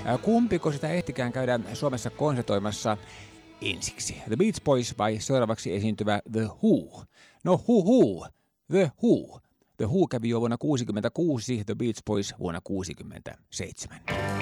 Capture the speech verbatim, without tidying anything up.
Kumpiko sitä ehtikään käydä Suomessa konsertoimassa ensiksi? The Beach Boys vai seuraavaksi esiintyvä The Who? No hu hu, The Who. The Who kävi jo vuonna kuusikymmentäkuusi, The Beach Boys vuonna kuusikymmentäseitsemän.